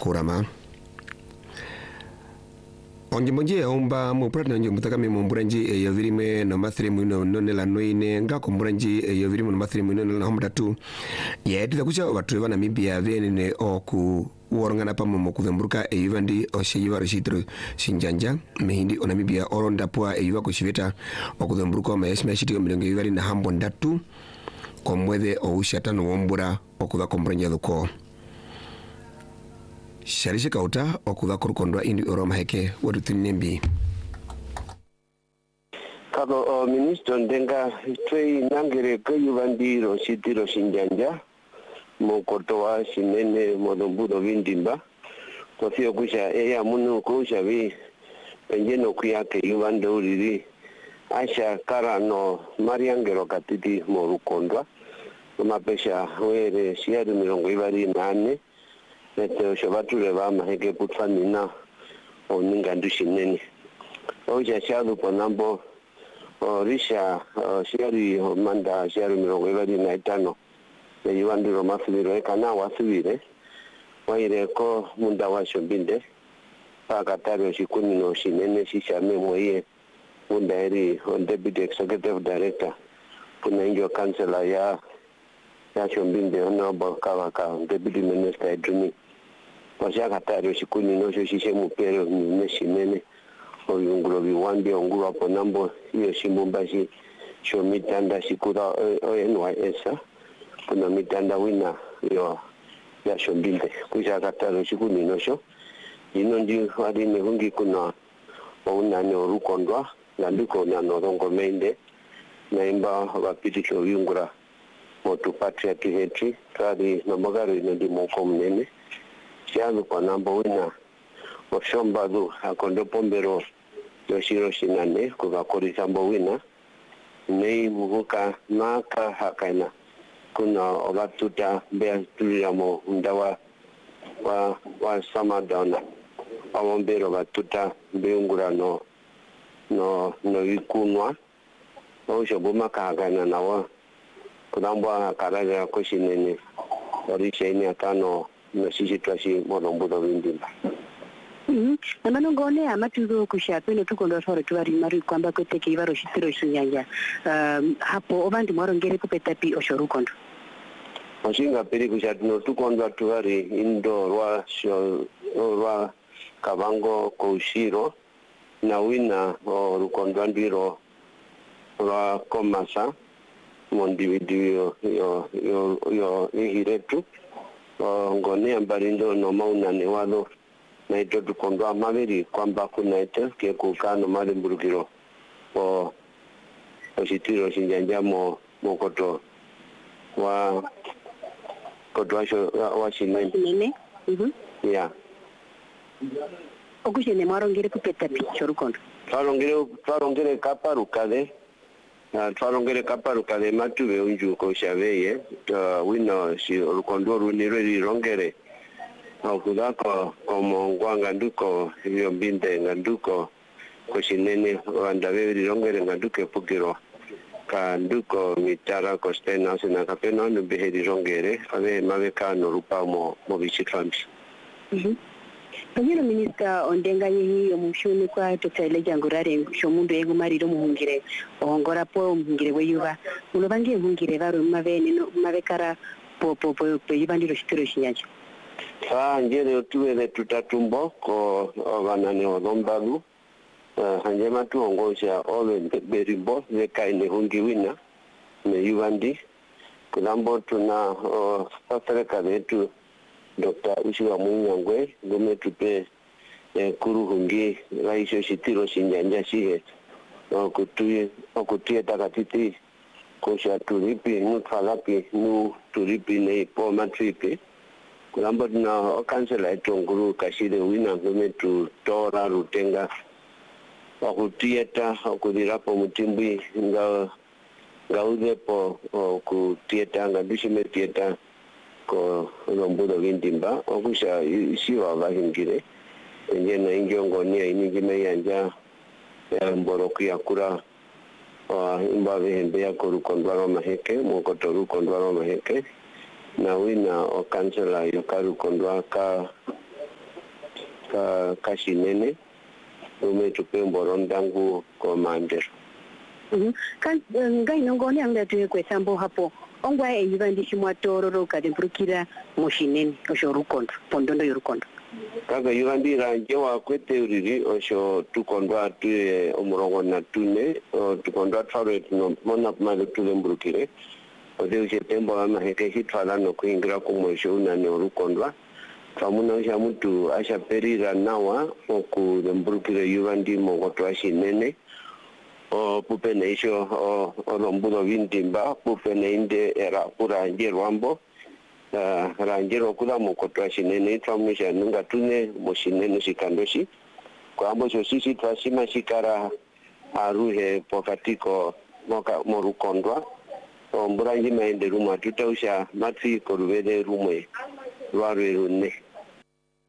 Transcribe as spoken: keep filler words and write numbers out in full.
kurama onge monje omba mo pratna njo mutaka me momburanji e yavirime no mathre muno none la noine nga komburanji e yavirime no mathre muno na homdatu ye tida kucha watu bana Namibia venene oku worngana pamo mokudhamburuka e yivandi oshiyiva rishitro shinjanja mehindi o Namibia oronda poa e yiva kushiveta okudhamburuka ma yashima shitiko milongo yivari na hambo ndatu komwede o ushatano wombura okuva komburanja dhuko sharishe kauta okuva kurukondwa indi oroma heke wadu tinembi Kako uh, ministro ndenga twei nangere kuyuvandiro shitiro shinjanja mokotoa shinene modumbudo vindimba kofio kusha eya munu kusha vi penjeno kuyake yuvando uriri asha kara no mariangero katiti morukondwa mapesha were shiadu mirongo ivari nane nete shabature vama heke putfanina oninga ndushinene oja shadu ponambo risha shiari manda shiari mirongo ivari na itano ne yuvandiro mafiliro ekana wasivire waire ko munda washo binde pakatario shikuni no shinene shishame moye munda eri on deputy executive director kuna injo kansela ya ya shombinde honorable kawaka deputy minister edrumi washaka tario shikuni no shishe mupero ni shinene oyungulo biwambi ongulu hapo nambo hiyo shimumbashi sho mitanda shikura o N Y S kuna mitanda wina yo ya shombinde kushaka tario shikuni no sho ino ndi wadi mehungi kuna unane orukondwa nanduko na norongo mende naimba wapitisho yungura motu patriot hetri kadi namagari ndi moko mnene sialu kwa nambo wina oshombadu akondo pombero yoshiro shinane kugakori sambo wina nei muhuka naka hakaina kuna obatuta bea tuliramo ndawa wa wa samadona awombero batuta beungura no no no ikunwa osho boma kahagana nawa kudambwa karaja koshinene orisheni atano no sisi twashi monombudo vindimba mhm namano ngone amatuzo kushapene tukondo sore tuari mari kwamba koteke ibaro shitiro shinyanja um hapo obandi mwarongere kupetapi oshorukondo oshinga peri kushatuno tukondo tuari indo rwa sho rwa kavango koushiro na wina orukondo ndiro rwa komasa mondividio yo yo yo ihiretu ngone ambarindo no maunane walo na ito tukondo amaveri kwamba kuna ite ke kukano mali mburukiro o ositiro shinjanja mo mokoto wa koto washo wa shinene mhm ya okushene marongere kupeta pi chorukondo twarongere twarongere kaparukade na twarongere kaparukade matuve unjuko shaveye wino si rukondo runiro rirongere okudako como ngwanga nduko iyo mbinde nganduko koshinene wandawe rirongere nganduke pukiro ka nduko mitara kostena sina kapeno nubhe rirongere ave maveka no rupa mo mo bichitrambi mhm Panyero minister ondenga yehi omushuni kwa totele jangurare shomundu ego mariro muhungire ohongora po muhungire weyuba unobangiye muhungire baro mavene no mavekara po po po yibandiro shitiro shinyanja sa njere tuwele tutatumbo ko vanane odombalu hanje matu ongosha ove berimbo vekaine hungi wina me yubandi kulambo tuna patreka vetu Doctor Ushiwa Munyangwe gome tupe eh, kuru hungi raisho shitiro shinjanja shihe okutuye okutuye takatiti kosha turipi nu falapi nu turipi nei po matripi kulamba na kansela etonguru kashide wina gome tu tora rutenga okutieta okudirapo mutimbi nga ngaude po okutieta ngabishime tieta ko lombudo vindimba okusha isiwa vahingire njena injongo ni inigime yanja mboro kuyakura imba vihembe ya korukondwaro maheke mokoto rukondwaro maheke na wina o kansela yokaru kondwa ka ka kashinene ume tupembo ndangu commander mhm kan ngai nongoni anga tuwe kwesambo hapo ongwa e yivandisi mwatororo kadembrukira moshinene osho rukondo pondondo yorukondo kaga yivandira njewa kwete uriri osho tukondwa tuye omurongo na tune tukondwa tware no mona kumalo tulembrukire ode uche tembo ama heke hitwala no kuingira kumosho unane orukondwa famuna usha mutu asha perira nawa oku lembrukire yivandi mogoto ashinene o pupene isho o olombudo vindimba pupene inde era pura njerwambo ranjero kula mokoto ashinene twamusha nunga tune moshinene shikandoshi kwa ambo sisi twashima shikara aruhe pokatiko moka morukondwa omburanji maende rumwa tutausha matsi koruvele rumwe rwarwe rune